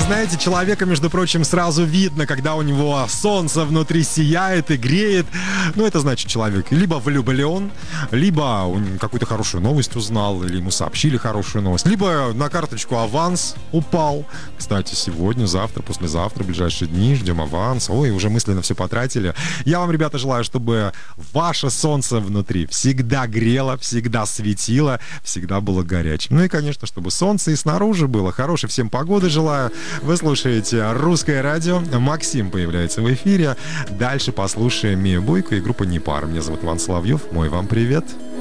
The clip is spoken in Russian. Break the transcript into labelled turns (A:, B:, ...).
A: знаете, человека, между прочим, сразу видно, когда у него солнце внутри сияет и греет. Ну, это значит, человек либо влюблен, либо он какую-то хорошую новость узнал, или ему сообщили хорошую новость, либо на карточку аванс упал. Кстати, сегодня, завтра, послезавтра, в ближайшие дни ждем аванс. Ой, уже мысленно все потратили. Я вам, ребята, желаю, чтобы ваше солнце внутри всегда грело, всегда светило, всегда было горячим. Ну и, конечно, чтобы солнце и снаружи было. Хорошей всем погоды желаю. Вы слушаете «Русское радио». Максим появляется в эфире. Дальше послушаем Мию Бойко и группу «Непар». Меня зовут Иван Соловьев. Мой вам привет.